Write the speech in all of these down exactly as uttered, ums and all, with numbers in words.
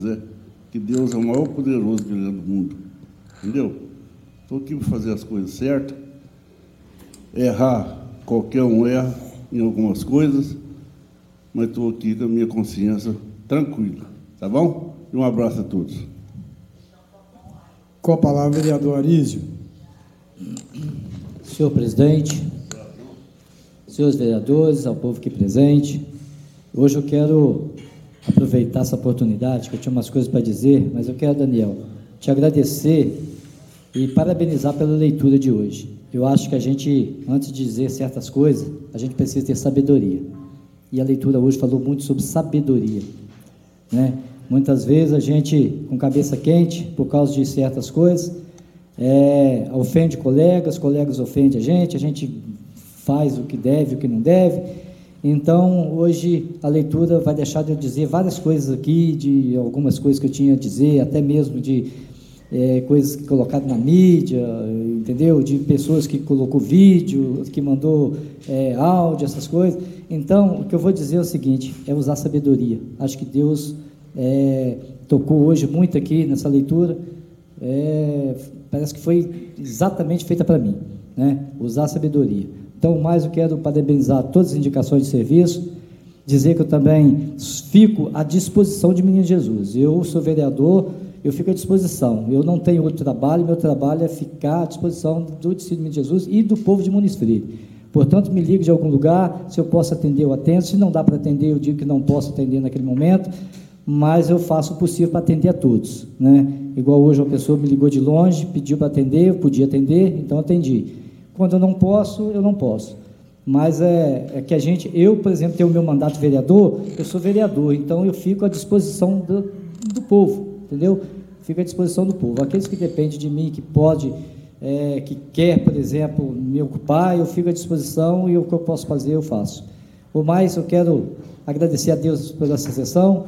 dizer que Deus é o maior poderoso que ele é do mundo. Entendeu? Estou aqui para fazer as coisas certas. Errar, qualquer um erra em algumas coisas, mas estou aqui com a minha consciência tranquila. Tá bom? E um abraço a todos. Com a palavra, vereador Arísio. Senhor presidente, senhores vereadores, ao povo aqui presente, hoje eu quero aproveitar essa oportunidade, que eu tinha umas coisas para dizer, mas eu quero, Daniel, te agradecer e parabenizar pela leitura de hoje. Eu acho que a gente, antes de dizer certas coisas, a gente precisa ter sabedoria. E a leitura hoje falou muito sobre sabedoria, né? Muitas vezes a gente, com cabeça quente, por causa de certas coisas, é, ofende colegas, colegas ofendem a gente, a gente faz o que deve, o que não deve. Então, hoje, a leitura vai deixar de eu dizer várias coisas aqui, de algumas coisas que eu tinha a dizer, até mesmo de é, coisas colocadas na mídia, entendeu? De pessoas que colocou vídeo, que mandou é, áudio, essas coisas. Então, o que eu vou dizer é o seguinte, é usar sabedoria. Acho que Deus é, tocou hoje muito aqui nessa leitura, é, parece que foi exatamente feita para mim, né? Usar sabedoria. Então, mais eu quero parabenizar todas as indicações de serviço, dizer que eu também fico à disposição de Menino Jesus. Eu sou vereador, eu fico à disposição. Eu não tenho outro trabalho, meu trabalho é ficar à disposição do Distrito de Menino Jesus e do povo de Muniz Freire. Portanto, me ligue de algum lugar, se eu posso atender, eu atendo. Se não dá para atender, eu digo que não posso atender naquele momento, mas eu faço o possível para atender a todos, né? Igual hoje uma pessoa me ligou de longe, pediu para atender, eu podia atender, então atendi. Quando eu não posso, eu não posso. Mas é, é que a gente, eu, por exemplo, tenho o meu mandato de vereador, eu sou vereador, então eu fico à disposição do, do povo, entendeu? Fico à disposição do povo. Aqueles que dependem de mim, que pode, é, que quer, por exemplo, me ocupar, eu fico à disposição e o que eu posso fazer, eu faço. O mais, eu quero agradecer a Deus pela essa sessão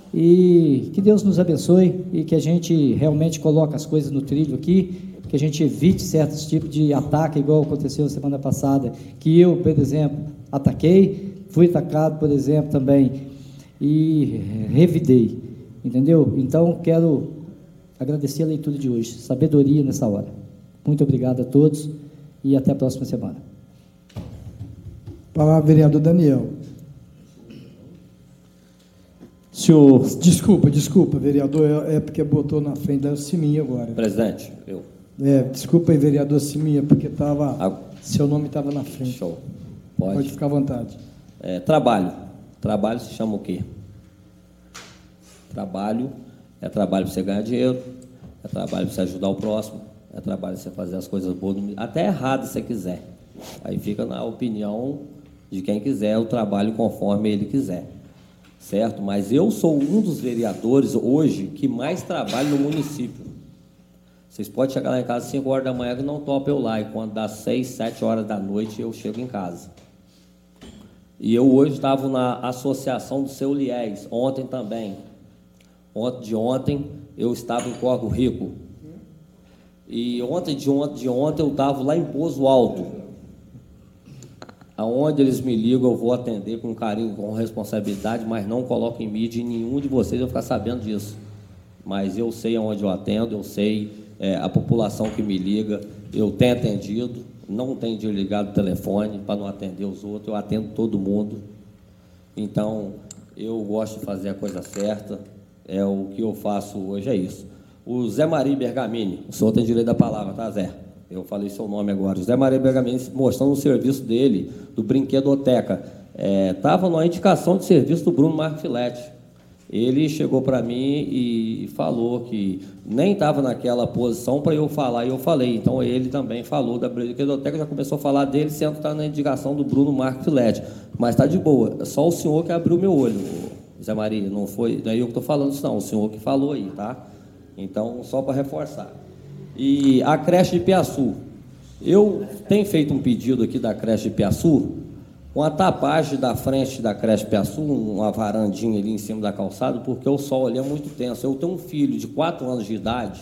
e que Deus nos abençoe e que a gente realmente coloque as coisas no trilho aqui, que a gente evite certos tipos de ataque, igual aconteceu semana passada, que eu, por exemplo, ataquei, fui atacado, por exemplo, também, e revidei, entendeu? Então, quero agradecer a leitura de hoje, sabedoria nessa hora. Muito obrigado a todos e até a próxima semana. Palavra, vereador Daniel. Senhor... Desculpa, desculpa, vereador, é porque botou na frente da Siminha agora. Presidente, eu... É, desculpa aí, vereador Siminha, porque tava, Ah, seu nome estava na frente. show. Pode. Pode ficar à vontade. É, trabalho. Trabalho se chama o quê? Trabalho é trabalho para você ganhar dinheiro, é trabalho para você ajudar o próximo, é trabalho para você fazer as coisas boas, até errado se você quiser. Aí fica na opinião de quem quiser o trabalho conforme ele quiser, certo? Mas eu sou um dos vereadores hoje que mais trabalha no município. Vocês podem chegar lá em casa às cinco horas da manhã que não topa eu lá, e quando dá seis, sete horas da noite eu chego em casa. E eu hoje estava na associação do seu Liés, ontem também. Ontem de ontem eu estava em Córrego Rico. E ontem de ontem, de ontem eu estava lá em Pouso Alto. Aonde eles me ligam eu vou atender com carinho, com responsabilidade, mas não coloco em mídia e nenhum de vocês eu ficar sabendo disso. Mas eu sei aonde eu atendo, eu sei... É, a população que me liga, eu tenho atendido, não tenho desligado o telefone para não atender os outros, eu atendo todo mundo. Então, eu gosto de fazer a coisa certa, é o que eu faço hoje, é isso. O Zé Maria Bergamini, o senhor tem direito da palavra, tá, Zé? Eu falei seu nome agora. O Zé Maria Bergamini mostrando o serviço dele, do Brinquedoteca. Estava é, numa indicação de serviço do Bruno Marco Filete. Ele chegou para mim e falou que nem estava naquela posição para eu falar, e eu falei. Então, ele também falou da Brinquedoteca, já começou a falar dele, sendo que está na indicação do Bruno Marco Filete. Mas está de boa, é só o senhor que abriu meu olho, Zé Maria, não foi, não é eu que estou falando isso não, o senhor que falou aí, tá? Então, só para reforçar. E a creche de Piaçu, eu tenho feito um pedido aqui da creche de Piaçu, com a tapagem da frente da creche Piaçu, uma varandinha ali em cima da calçada, porque o sol ali é muito tenso. Eu tenho um filho de quatro anos de idade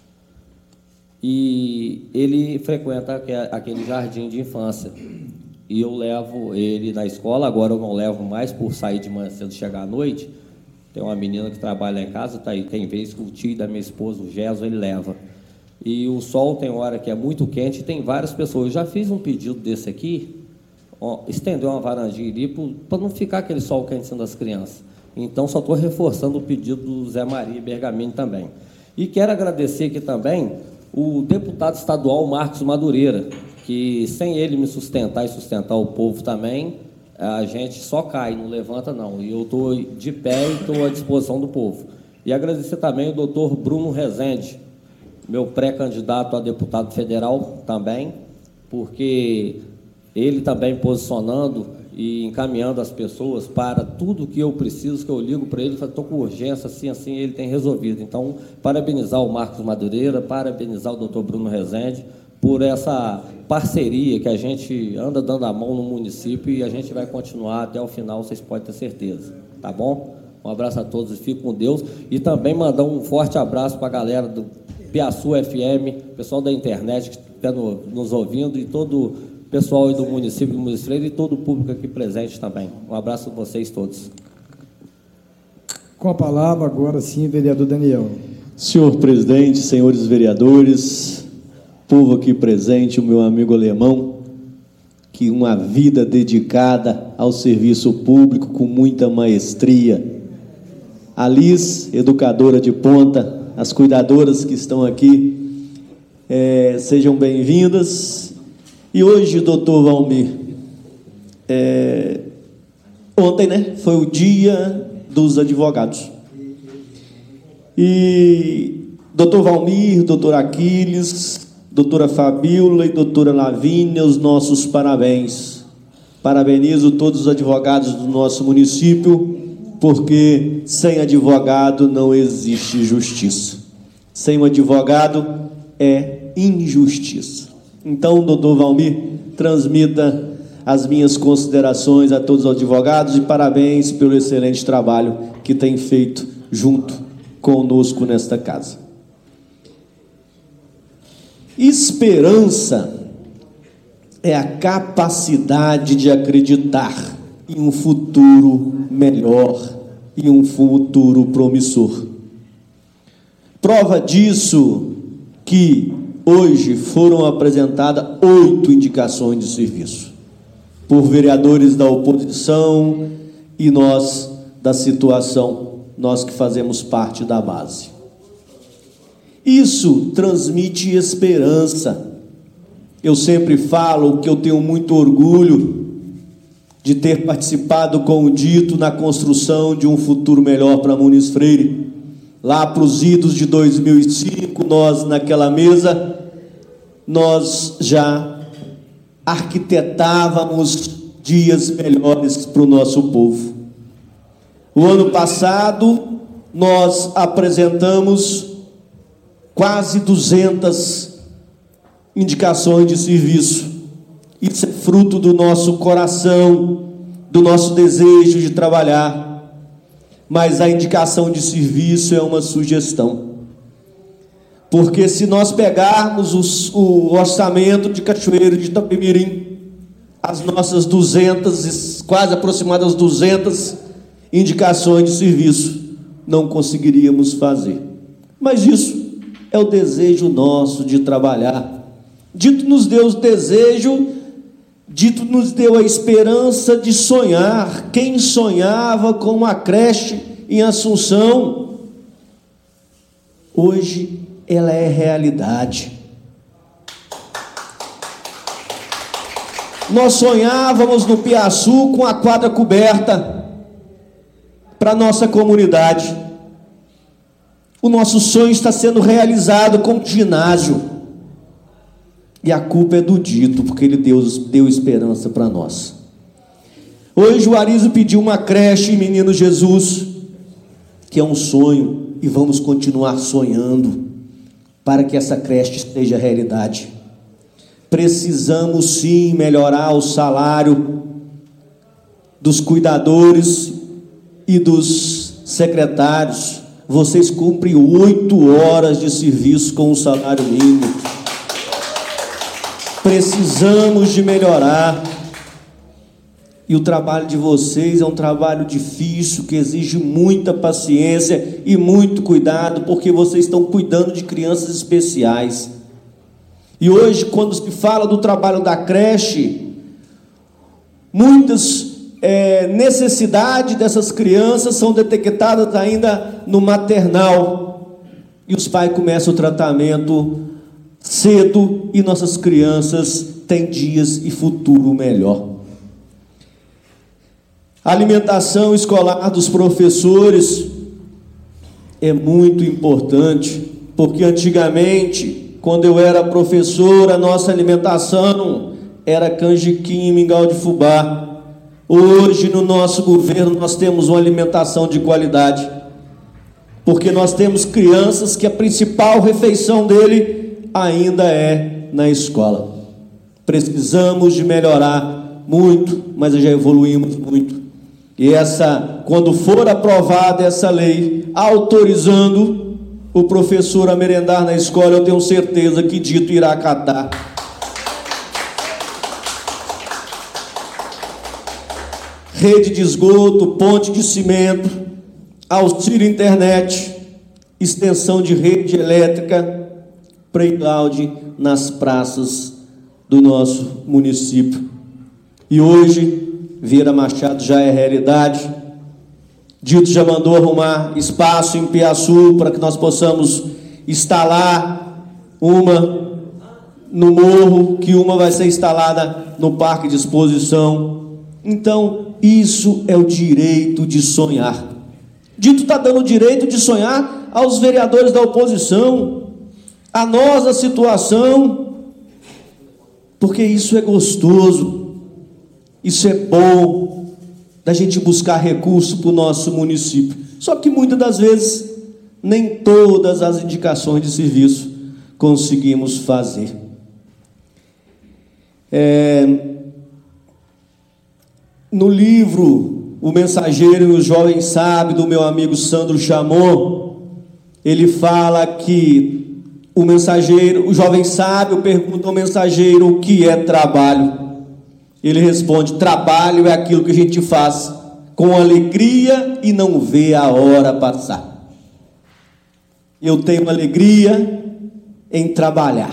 e ele frequenta aquele jardim de infância. E eu levo ele na escola, agora eu não levo mais por sair de manhã cedo e chegar à noite, Tem uma menina que trabalha lá em casa, tá aí, tem vez que o tio da minha esposa, o Geso, ele leva. E o sol tem hora que é muito quente e tem várias pessoas. Eu já fiz um pedido desse aqui, ó, estender uma varandinha ali para não ficar aquele sol quente em cima das crianças. Então, só estou reforçando o pedido do Zé Maria Bergamini também. E quero agradecer aqui também o deputado estadual Marcos Madureira, que sem ele me sustentar e sustentar o povo também, a gente só cai, não levanta não. E eu estou de pé e estou à disposição do povo. E agradecer também o doutor Bruno Rezende, meu pré-candidato a deputado federal também, porque ele também posicionando e encaminhando as pessoas para tudo que eu preciso, que eu ligo para ele, estou com urgência, assim, assim, ele tem resolvido. Então, parabenizar o Marcos Madureira, parabenizar o doutor Bruno Rezende por essa parceria que a gente anda dando a mão no município e a gente vai continuar até o final, vocês podem ter certeza, tá bom? Um abraço a todos e fiquem com Deus. E também mandar um forte abraço para a galera do Piaçu F M, pessoal da internet que está no, nos ouvindo e todo pessoal aí do município do Moisés Freire e todo o público aqui presente também. Um abraço a vocês todos. Com a palavra agora sim, vereador Daniel. Senhor presidente, senhores vereadores, povo aqui presente, o meu amigo alemão, que uma vida dedicada ao serviço público com muita maestria. A Liz, educadora de ponta, as cuidadoras que estão aqui, é, sejam bem-vindas. E hoje, doutor Valmir, é, ontem, né, foi o dia dos advogados. E doutor Valmir, doutor Aquiles, doutora Fabíola e doutora Lavínia, os nossos parabéns. Parabenizo todos os advogados do nosso município, porque sem advogado não existe justiça. Sem um advogado é injustiça. Então, doutor Valmir, transmita as minhas considerações a todos os advogados e parabéns pelo excelente trabalho que tem feito junto conosco nesta casa. Esperança é a capacidade de acreditar em um futuro melhor, em um futuro promissor. Prova disso que hoje foram apresentadas oito indicações de serviço por vereadores da oposição e nós da situação, nós que fazemos parte da base. Isso transmite esperança. Eu sempre falo que eu tenho muito orgulho de ter participado com o dito na construção de um futuro melhor para Muniz Freire. Lá para os idos de dois mil e cinco, nós naquela mesa, nós já arquitetávamos dias melhores para o nosso povo. O ano passado, nós apresentamos quase duzentas indicações de serviço. Isso é fruto do nosso coração, do nosso desejo de trabalhar. Mas a indicação de serviço é uma sugestão. Porque se nós pegarmos os, o orçamento de Cachoeiro de Itapemirim, as nossas duzentas, quase aproximadas duzentas indicações de serviço, não conseguiríamos fazer. Mas isso é o desejo nosso de trabalhar. Dito nos deu o desejo, dito nos deu a esperança de sonhar. Quem sonhava com uma creche em Assunção, hoje ela é realidade. Nós sonhávamos no Piaçu com a quadra coberta para a nossa comunidade. O nosso sonho está sendo realizado com o ginásio. E a culpa é do dito, porque ele deu, deu esperança para nós. Hoje o Arizo pediu uma creche em Menino Jesus, que é um sonho, e vamos continuar sonhando para que essa creche seja realidade. Precisamos sim melhorar o salário dos cuidadores e dos secretários. Vocês cumprem oito horas de serviço com o salário mínimo. Precisamos de melhorar. E o trabalho de vocês é um trabalho difícil, que exige muita paciência e muito cuidado, porque vocês estão cuidando de crianças especiais. E hoje, quando se fala do trabalho da creche, muitas é, necessidades dessas crianças são detectadas ainda no maternal. E os pais começam o tratamento cedo e nossas crianças têm dias e futuro melhor. A alimentação escolar dos professores é muito importante, porque antigamente, quando eu era professor, a nossa alimentação era canjiquinha e mingau de fubá. Hoje, no nosso governo, nós temos uma alimentação de qualidade, porque nós temos crianças que a principal refeição dele ainda é na escola. Precisamos de melhorar muito, mas já evoluímos muito. E essa, quando for aprovada essa lei, autorizando o professor a merendar na escola, eu tenho certeza que Dito irá acatar. Rede de esgoto, ponte de cimento, auxílio internet, extensão de rede elétrica, playground nas praças do nosso município. E hoje, Vieira Machado já é realidade. Dito já mandou arrumar espaço em Piaçu para que nós possamos instalar uma no morro, que uma vai ser instalada no parque de exposição. Então, isso é o direito de sonhar. Dito está dando o direito de sonhar aos vereadores da oposição, a nós a situação, porque isso é gostoso. Isso é bom, da gente buscar recurso para o nosso município. Só que muitas das vezes, nem todas as indicações de serviço conseguimos fazer. É, no livro O Mensageiro e o Jovem Sábio, do meu amigo Sandro Chamon, ele fala que o mensageiro, o jovem sábio pergunta ao mensageiro o que é trabalho. Ele responde: trabalho é aquilo que a gente faz com alegria e não vê a hora passar. Eu tenho alegria em trabalhar.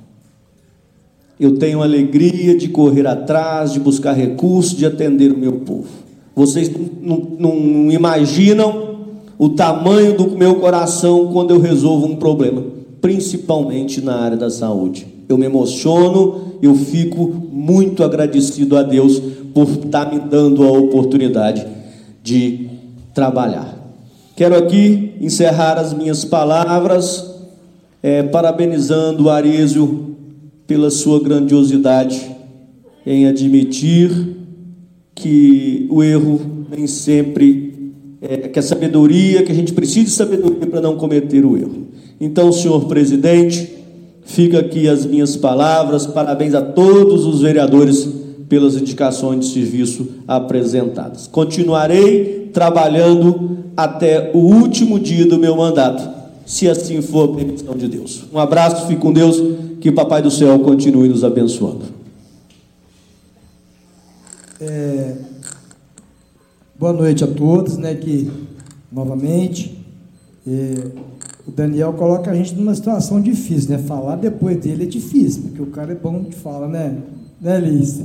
Eu tenho alegria de correr atrás, de buscar recursos, de atender o meu povo. Vocês não, não, não imaginam o tamanho do meu coração quando eu resolvo um problema, principalmente na área da saúde. Eu me emociono, eu fico muito agradecido a Deus por estar me dando a oportunidade de trabalhar. Quero aqui encerrar as minhas palavras, é, parabenizando o Arísio pela sua grandiosidade em admitir que o erro nem sempre, é, que a sabedoria, que a gente precisa de sabedoria para não cometer o erro. Então, senhor presidente, fica aqui as minhas palavras, parabéns a todos os vereadores pelas indicações de serviço apresentadas. Continuarei trabalhando até o último dia do meu mandato, se assim for a permissão de Deus. Um abraço, fique com Deus, que o Papai do Céu continue nos abençoando. É, boa noite a todos, né, que, novamente, é, o Daniel coloca a gente numa situação difícil, né? Falar depois dele é difícil, porque o cara é bom de fala, né? Né, Liz?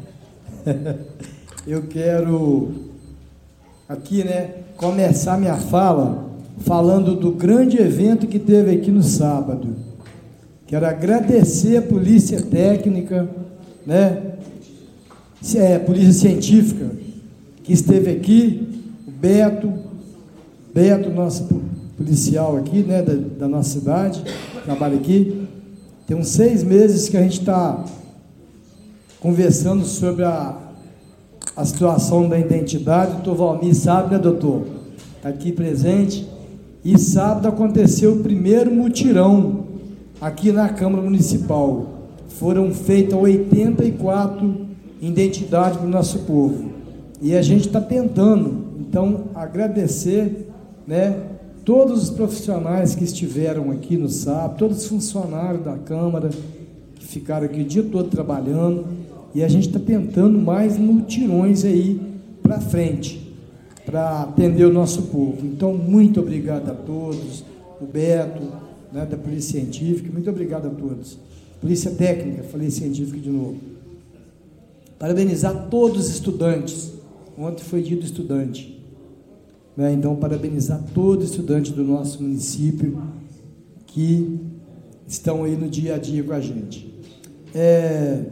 Eu quero aqui, né, começar minha fala falando do grande evento que teve aqui no sábado. Quero agradecer a Polícia Técnica, né? É, Polícia Científica, que esteve aqui, o Beto, Beto, nosso policial aqui, né, da, da nossa cidade, trabalha aqui. Tem uns seis meses que a gente está conversando sobre a, a situação da identidade. O doutor Valmir sabe, né, doutor? Está aqui presente. E sábado aconteceu o primeiro mutirão aqui na Câmara Municipal. Foram feitas oitenta e quatro identidades para o nosso povo. E a gente está tentando, então, agradecer, né, todos os profissionais que estiveram aqui no sábado, todos os funcionários da Câmara, que ficaram aqui o dia todo trabalhando. E a gente está tentando mais mutirões aí para frente, para atender o nosso povo. Então, muito obrigado a todos, o Beto, né, da Polícia Científica, muito obrigado a todos. Polícia Técnica, falei científica de novo. Parabenizar todos os estudantes. Ontem foi dia do estudante. Né? Então, parabenizar todos os estudantes do nosso município que estão aí no dia a dia com a gente. É...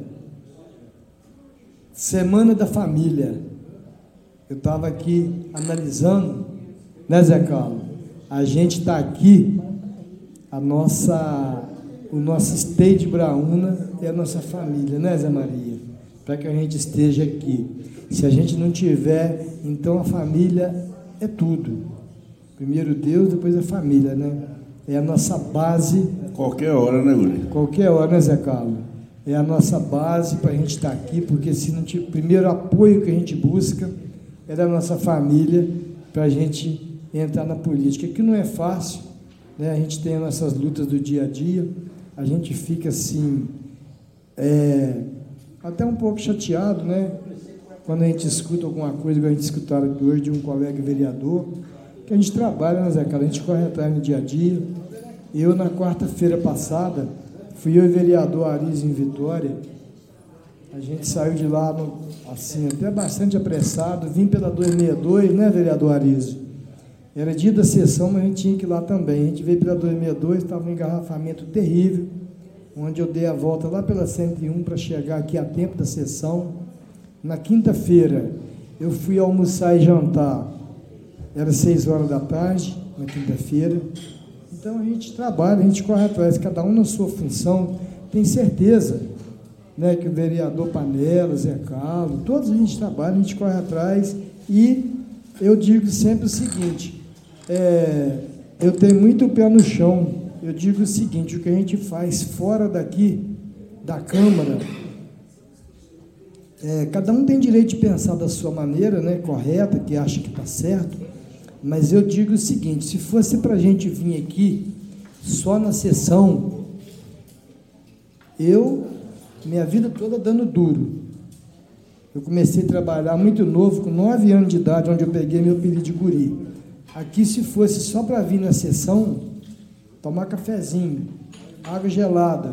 Semana da Família. Eu estava aqui analisando, né, Zé Carlos? A gente está aqui, a nossa, o nosso Esteio de Braúna é a nossa família, né, Zé Maria? Para que a gente esteja aqui. Se a gente não tiver, então a família é tudo. Primeiro Deus, depois a família, né? É a nossa base. Qualquer hora, né, Guri? Qualquer hora, né, Zé Carlos? É a nossa base para a gente estar aqui, porque se não tiver, o primeiro apoio que a gente busca é da nossa família para a gente entrar na política, que não é fácil, né? A gente tem as nossas lutas do dia a dia, a gente fica assim, é, até um pouco chateado, né? Quando a gente escuta alguma coisa que a gente escutaram aqui hoje de um colega vereador, que a gente trabalha, né, Zé Carlos? A gente corre atrás no dia a dia. Eu, na quarta-feira passada, fui eu e o vereador Arizio em Vitória. A gente saiu de lá, no, assim, até bastante apressado, vim pela duzentos e sessenta e dois, né, vereador Arizio? Era dia da sessão, mas a gente tinha que ir lá também. A gente veio pela duzentos e sessenta e dois, estava um engarrafamento terrível, onde eu dei a volta lá pela cento e um para chegar aqui a tempo da sessão. Na quinta-feira, eu fui almoçar e jantar, era seis horas da tarde, na quinta-feira. Então, a gente trabalha, a gente corre atrás, cada um na sua função. Tem certeza, né, que o vereador Panela, Zé Carlos, todos a gente trabalha, a gente corre atrás. E eu digo sempre o seguinte, é, eu tenho muito pé no chão. Eu digo o seguinte, o que a gente faz fora daqui, da Câmara, é, cada um tem direito de pensar da sua maneira, né, correta, que acha que está certo, mas eu digo o seguinte, se fosse para a gente vir aqui só na sessão, eu, minha vida toda dando duro. Eu comecei a trabalhar muito novo, com nove anos de idade, onde eu peguei meu apelido de guri. Aqui, se fosse só para vir na sessão, tomar cafezinho, água gelada,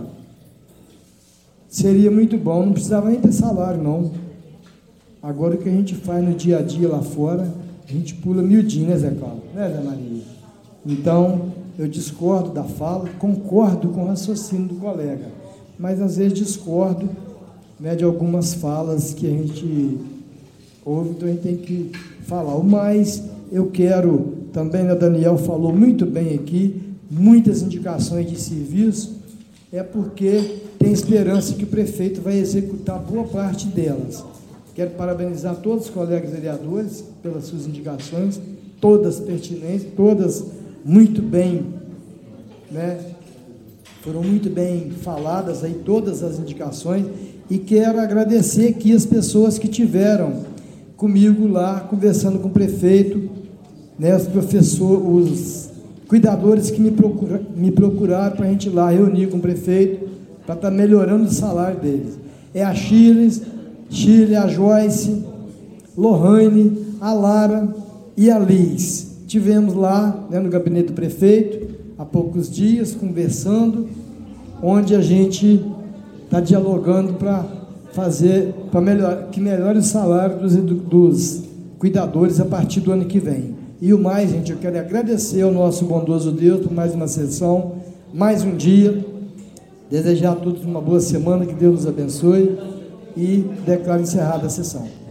seria muito bom, não precisava nem ter salário, não. Agora, o que a gente faz no dia a dia lá fora, a gente pula miudinho, né, Zé Carlos? Né, Zé Maria? Então, eu discordo da fala, concordo com o raciocínio do colega, mas, às vezes, discordo, né, de algumas falas que a gente ouve, então a gente tem que falar. O mais, eu quero, também, né, o Daniel falou muito bem aqui, muitas indicações de serviço, é porque tem esperança que o prefeito vai executar boa parte delas. Quero parabenizar todos os colegas vereadores pelas suas indicações, todas pertinentes, todas muito bem, né, foram muito bem faladas aí, todas as indicações, e quero agradecer aqui as pessoas que tiveram comigo lá, conversando com o prefeito, né, os professores, os cuidadores que me, procura, me procuraram para a gente ir lá reunir com o prefeito, para estar melhorando o salário deles. É a Chiles, Chile, a Joyce, Lohane, a Lara e a Liz. Tivemos lá, né, no gabinete do prefeito, há poucos dias, conversando, onde a gente está dialogando para fazer, para melhor, que melhore o salário dos, dos cuidadores a partir do ano que vem. E o mais, gente, eu quero agradecer ao nosso bondoso Deus por mais uma sessão, mais um dia, desejar a todos uma boa semana, que Deus nos abençoe, e declaro encerrada a sessão.